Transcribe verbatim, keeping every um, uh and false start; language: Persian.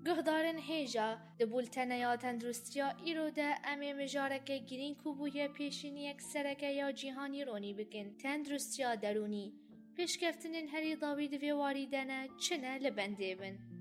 گهدارن هیجا دبولتنه یا تندرستیا ایرو ده امی مجارکه گرین کوبویه پیشینی یک سرکه یا جیهانی رونی بکن تندرستیا درونی پیشکفتنین هری داوی دوی واریدنه چنه لبنده بن.